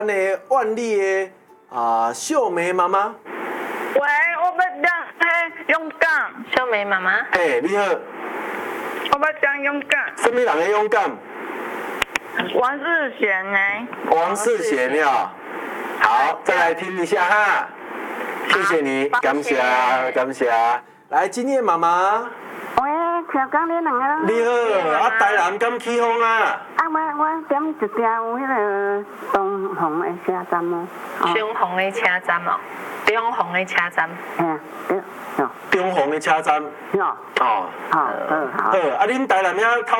咱的万里的秀梅妈妈。 喂，我要讲勇敢。 秀梅妈妈。 你好。 我要讲勇敢。 什么人的勇敢？ 王世贤呢？ 王世贤呀。好，再来听一下哈。谢谢你，感谢。来，今夜妈妈。 喂，超工你两个。 你好，台南敢起风啊？ 我点一条有迄个东红的车站哦。 中红的车站哦，中红的车站。 对。 中红的车站。 哦。 好。 好。 恁台南遐透